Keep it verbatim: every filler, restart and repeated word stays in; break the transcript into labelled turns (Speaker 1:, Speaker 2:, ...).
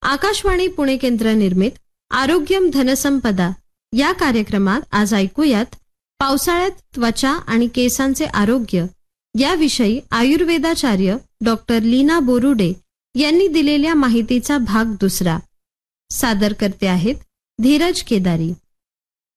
Speaker 1: आकाशवाणी पुणे केंद्र निर्मित आरोग्यम धनसंपदा या कार्यक्रमात आज ऐकूयात पावसाळ्यात त्वचा आणि केसांचे आरोग्य याविषयी आयुर्वेदाचार्य डॉक्टर लीना बोरुडे यांनी दिलेल्या माहितीचा भाग दुसरा. सादर करते आहेत धीरज केदारी.